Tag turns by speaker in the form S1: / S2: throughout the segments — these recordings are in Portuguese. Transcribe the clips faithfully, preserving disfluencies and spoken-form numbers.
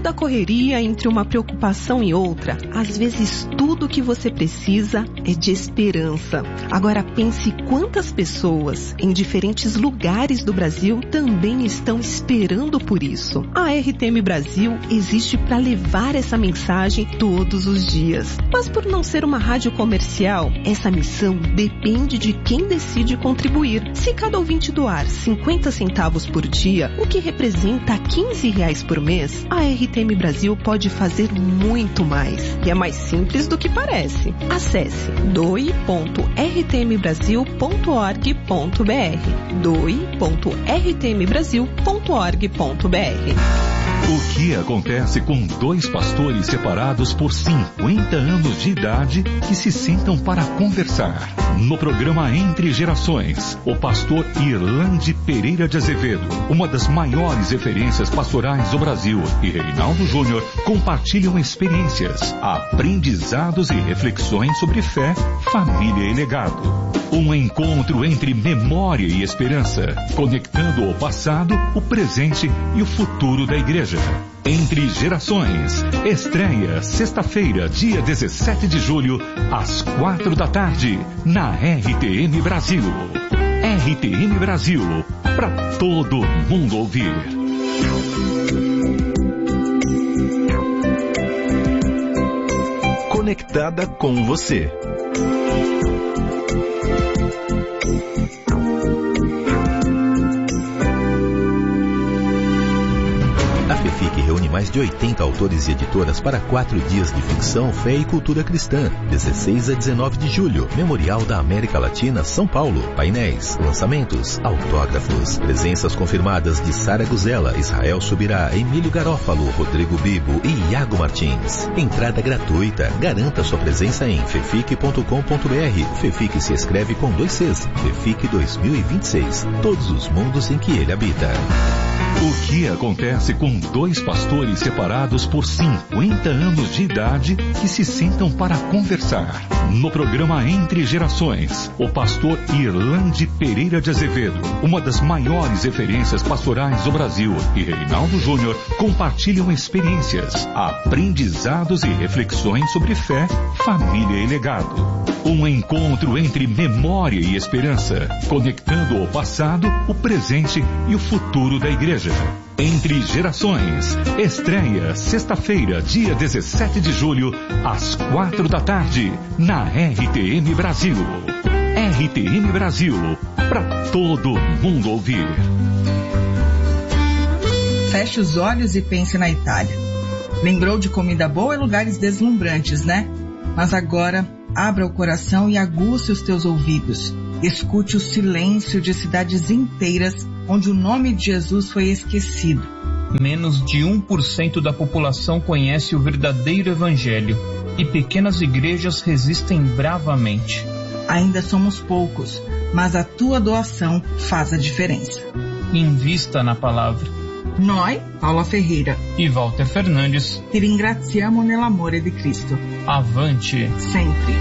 S1: da correria, entre uma preocupação e outra, às vezes tudo que você precisa é de esperança. Agora pense quantas pessoas em diferentes lugares do Brasil também estão esperando por isso. A R T M Brasil existe para levar essa mensagem todos os dias. Mas por não ser uma rádio comercial, essa missão depende de quem decide contribuir. Se cada ouvinte doar cinquenta centavos por dia, o que representa quinze reais por mês, a R T M Brasil pode fazer muito mais. E é mais simples do que parece. Acesse doe ponto r t m brasil ponto org ponto b r doe ponto r t m brasil ponto org ponto b r.
S2: O que acontece com dois pastores separados por cinquenta anos de idade que se sentam para conversar? No programa Entre Gerações, o pastor Irlande Pereira de Azevedo, uma das maiores referências pastorais do Brasil, e Reinaldo Júnior compartilham experiências, aprendizados e reflexões sobre fé, família e legado. Um encontro entre memória e esperança, conectando o passado, o presente e o futuro da igreja. Entre Gerações, estreia sexta-feira, dia dezessete de julho, às quatro da tarde, na R T M Brasil. R T M Brasil, para todo mundo ouvir. Conectada com você.
S3: A FEFIC reúne mais de oitenta autores e editoras para quatro dias de ficção, fé e cultura cristã. dezesseis a dezenove de julho, Memorial da América Latina, São Paulo. Painéis, lançamentos, autógrafos. Presenças confirmadas de Sara Guzella, Israel Subirá, Emílio Garófalo, Rodrigo Bibo e Iago Martins. Entrada gratuita. Garanta sua presença em fefic ponto com ponto b r. FEFIC se escreve com dois Cs. FEFIC dois mil e vinte e seis. Todos os mundos em que ele habita.
S2: O que acontece com dois pastores separados por cinquenta anos de idade que se sentam para conversar? No programa Entre Gerações, o pastor Irlande Pereira de Azevedo, uma das maiores referências pastorais do Brasil, e Reinaldo Júnior compartilham experiências, aprendizados e reflexões sobre fé, família e legado. Um encontro entre memória e esperança, conectando o passado, o presente e o futuro da igreja. Entre Gerações, estreia sexta-feira, dia dezessete de julho, às quatro da tarde, na R T M Brasil. R T M Brasil, para todo mundo ouvir.
S4: Feche os olhos e pense na Itália. Lembrou de comida boa e lugares deslumbrantes, né? Mas agora, abra o coração e aguce os teus ouvidos. Escute o silêncio de cidades inteiras onde o nome de Jesus foi esquecido.
S5: Menos de um por cento da população conhece o verdadeiro evangelho e pequenas igrejas resistem bravamente.
S4: Ainda somos poucos, mas a tua doação faz a diferença.
S5: Invista na palavra.
S4: Noi, Paula Ferreira
S5: e Walter Fernandes,
S4: ti ringraziamo nell'amore di Cristo.
S5: Avante
S4: sempre.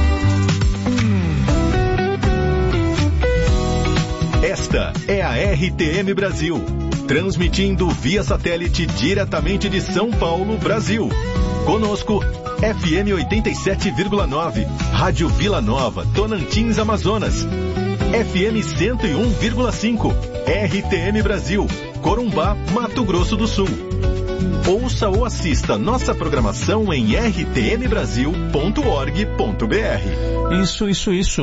S2: Esta é a R T M Brasil, transmitindo via satélite diretamente de São Paulo, Brasil. Conosco, F M oitenta e sete vírgula nove, Rádio Vila Nova, Tonantins, Amazonas. F M cento e um vírgula cinco, R T M Brasil, Corumbá, Mato Grosso do Sul. Ouça ou assista nossa programação em r t m brasil ponto org ponto b r.
S6: Isso, isso, isso.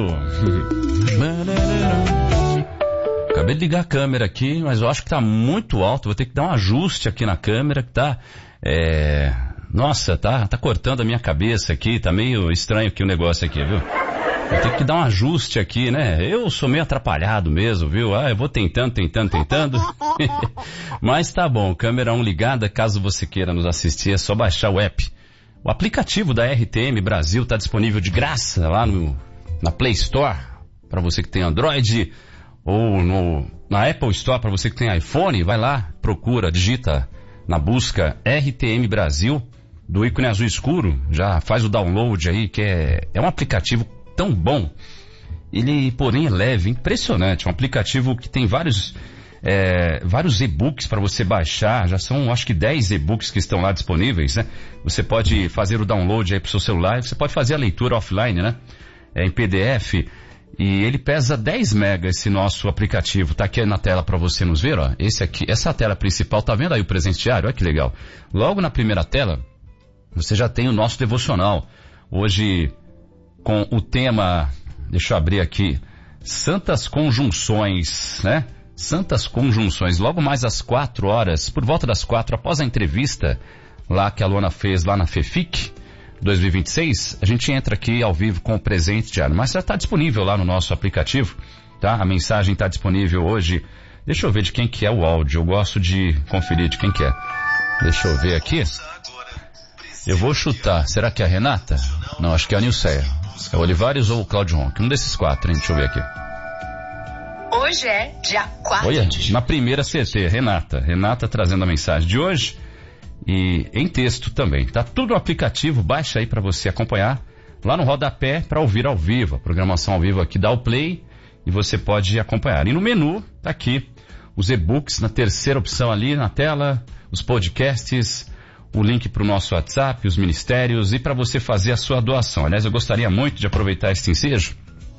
S6: Acabei de ligar a câmera aqui, mas eu acho que tá muito alto. Vou ter que dar um ajuste aqui na câmera, que tá... É... Nossa, tá, tá cortando a minha cabeça aqui. Tá meio estranho aqui o negócio aqui, viu? Vou ter que dar um ajuste aqui, né? Eu sou meio atrapalhado mesmo, viu? Ah, eu vou tentando, tentando, tentando. Mas tá bom, câmera um ligada. Caso você queira nos assistir, é só baixar o app. O aplicativo da R T M Brasil tá disponível de graça lá no, na Play Store, para você que tem Android, ou no, na Apple Store, para você que tem iPhone. Vai lá, procura, digita na busca R T M Brasil, do ícone azul escuro, já faz o download aí, que é, é um aplicativo tão bom. Ele, porém, é leve, impressionante. Um aplicativo que tem vários é, vários e-books para você baixar, já são acho que dez e-books que estão lá disponíveis, né? Você pode fazer o download aí pro seu celular, você pode fazer a leitura offline, né? É, em P D F, e ele pesa dez megas esse nosso aplicativo, tá aqui na tela para você nos ver, ó. Esse aqui, essa tela principal, tá vendo aí o presente diário? Olha que legal. Logo na primeira tela, você já tem o nosso devocional. Hoje, com o tema, deixa eu abrir aqui, Santas Conjunções, né? Santas Conjunções. Logo mais às quatro horas, por volta das quatro, após a entrevista lá que a Luana fez lá na FEFIC dois mil e vinte e seis, a gente entra aqui ao vivo com o presente diário. Mas já está disponível lá no nosso aplicativo, tá? A mensagem está disponível hoje. Deixa eu ver de quem que é o áudio. Eu gosto de conferir de quem que é. Deixa eu ver aqui. Eu vou chutar. Será que é a Renata? Não, acho que é a Nilceia. É o Olivares ou o Claudio Ronck? Um desses quatro, hein? Deixa eu ver aqui.
S7: Hoje é dia quatro.
S6: Olha, na primeira C T, Renata. Renata trazendo a mensagem de hoje. E em texto também. Tá tudo no aplicativo, baixa aí para você acompanhar. Lá no rodapé para ouvir ao vivo. A programação ao vivo aqui dá o play e você pode acompanhar. E no menu, tá aqui, os e-books na terceira opção ali na tela, os podcasts, o link para o nosso WhatsApp, os ministérios e para você fazer a sua doação. Aliás, eu gostaria muito de aproveitar esse ensejo,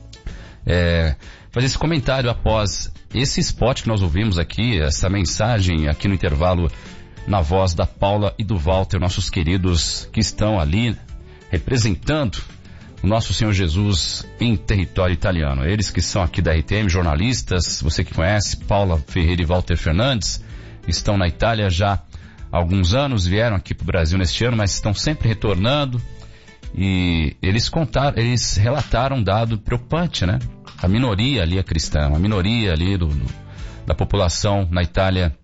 S6: é, fazer esse comentário após esse spot que nós ouvimos aqui, essa mensagem aqui no intervalo, na voz da Paula e do Walter, nossos queridos que estão ali representando o nosso Senhor Jesus em território italiano. Eles que são aqui da R T M, jornalistas, você que conhece, Paula Ferreira e Walter Fernandes, estão na Itália já há alguns anos, vieram aqui para o Brasil neste ano, mas estão sempre retornando e eles contaram, eles relataram um dado preocupante, né? A minoria ali é cristã, a minoria ali do, do, da população na Itália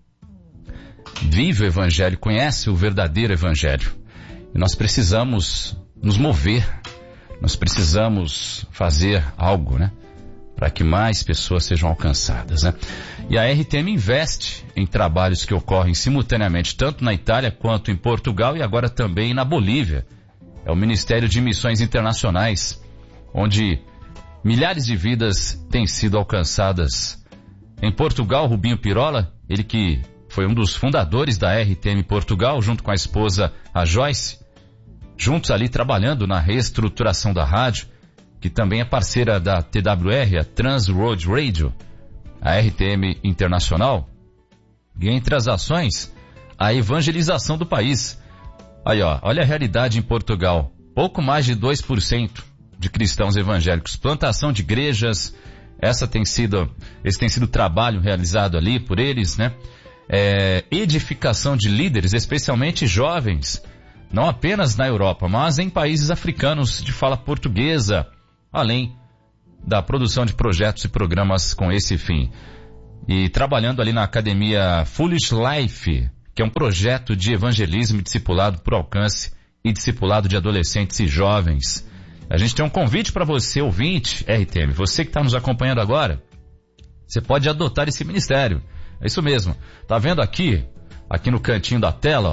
S6: vive o evangelho, conhece o verdadeiro evangelho. E nós precisamos nos mover, nós precisamos fazer algo, né? Para que mais pessoas sejam alcançadas, né? E a R T M investe em trabalhos que ocorrem simultaneamente, tanto na Itália quanto em Portugal e agora também na Bolívia. É o Ministério de Missões Internacionais, onde milhares de vidas têm sido alcançadas. Em Portugal, Rubinho Pirola, ele que foi um dos fundadores da R T M Portugal, junto com a esposa, a Joyce, juntos ali trabalhando na reestruturação da rádio, que também é parceira da T W R, a Trans World Radio, a R T M Internacional, e entre as ações, a evangelização do país. Aí, ó, olha a realidade em Portugal, pouco mais de dois por cento de cristãos evangélicos, plantação de igrejas, essa tem sido, esse tem sido o trabalho realizado ali por eles, né? É, edificação de líderes, especialmente jovens, não apenas na Europa, mas em países africanos de fala portuguesa, além da produção de projetos e programas com esse fim. E trabalhando ali na Academia Foolish Life, que é um projeto de evangelismo e discipulado por alcance e discipulado de adolescentes e jovens. A gente tem um convite para você, ouvinte, R T M, você que está nos acompanhando agora, você pode adotar esse ministério. É isso mesmo. Tá vendo aqui, aqui no cantinho da tela,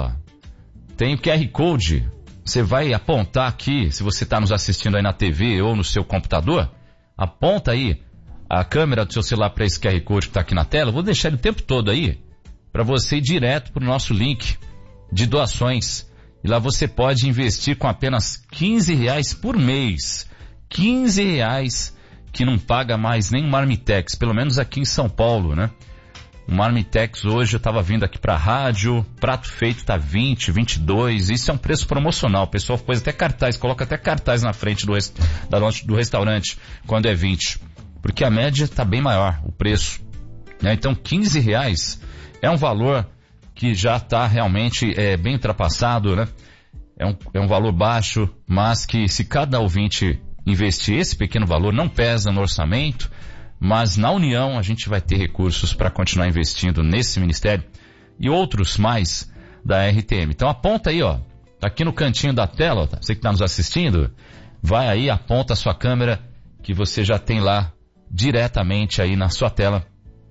S6: ó, tem o Q R Code. Você vai apontar aqui, se você está nos assistindo aí na T V ou no seu computador, aponta aí a câmera do seu celular para esse Q R Code que está aqui na tela. Eu vou deixar ele o tempo todo aí, para você ir direto para o nosso link de doações. E lá você pode investir com apenas quinze reais por mês. quinze reais que não paga mais nem um Marmitex, pelo menos aqui em São Paulo, né? O Marmitex hoje, eu estava vindo aqui para a rádio, prato feito está vinte, vinte e dois, isso é um preço promocional. O pessoal pôs até cartaz, coloca até cartaz na frente do, rest, da, do restaurante quando é vinte, porque a média está bem maior, o preço. Né? Então quinze reais é um valor que já está realmente é, bem ultrapassado, né? É um, é um valor baixo, mas que se cada ouvinte investir esse pequeno valor, não pesa no orçamento, mas na união a gente vai ter recursos para continuar investindo nesse ministério e outros mais da R T M. Então aponta aí, ó, aqui no cantinho da tela, ó, você que está nos assistindo, vai aí, aponta a sua câmera que você já tem lá diretamente aí na sua tela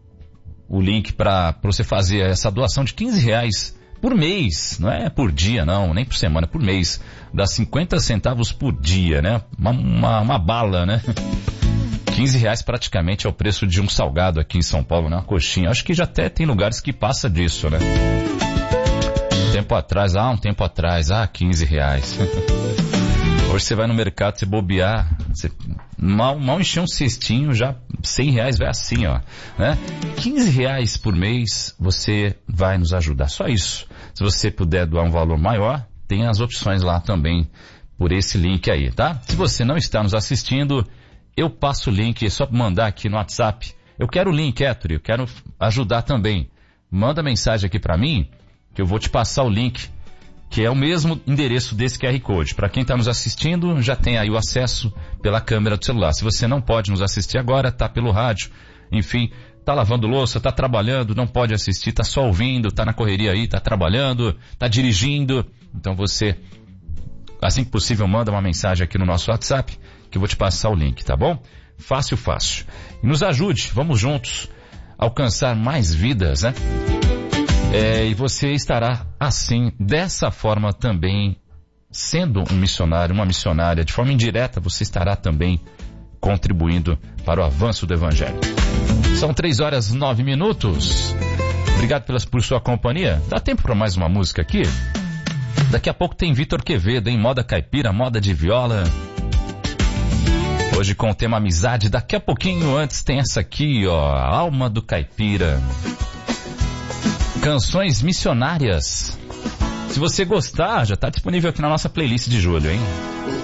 S6: o link para você fazer essa doação de quinze reais por mês, não é por dia não, nem por semana, por mês, dá cinquenta centavos por dia, né? Uma, uma, uma bala, né? quinze reais praticamente é o preço de um salgado aqui em São Paulo, né? Uma coxinha. Acho que já até tem lugares que passa disso, né? Um tempo atrás, ah, um tempo atrás, ah, quinze reais. Hoje você vai no mercado, você bobear, você mal, mal encher um cestinho, já cem reais vai assim, ó, né? quinze reais por mês você vai nos ajudar, só isso. Se você puder doar um valor maior, tem as opções lá também por esse link aí, tá? Se você não está nos assistindo, eu passo o link, é só mandar aqui no WhatsApp. Eu quero o link, Héctor, eu quero ajudar também. Manda mensagem aqui pra mim, que eu vou te passar o link, que é o mesmo endereço desse Q R Code. Para quem está nos assistindo, já tem aí o acesso pela câmera do celular. Se você não pode nos assistir agora, tá pelo rádio, enfim, tá lavando louça, tá trabalhando, não pode assistir, tá só ouvindo, tá na correria aí, tá trabalhando, tá dirigindo. Então você, assim que possível, manda uma mensagem aqui no nosso WhatsApp, que eu vou te passar o link, tá bom? Fácil, fácil. E nos ajude, vamos juntos alcançar mais vidas, né? É, e você estará assim, dessa forma também, sendo um missionário, uma missionária, de forma indireta, você estará também contribuindo para o avanço do Evangelho. São três horas e nove minutos. Obrigado pelas, por sua companhia. Dá tempo para mais uma música aqui? Daqui a pouco tem Vitor Quevedo, em moda caipira, moda de viola. Hoje com o tema amizade. Daqui a pouquinho antes tem essa aqui, ó, Alma do Caipira. Canções missionárias. Se você gostar, já está disponível aqui na nossa playlist de julho, hein?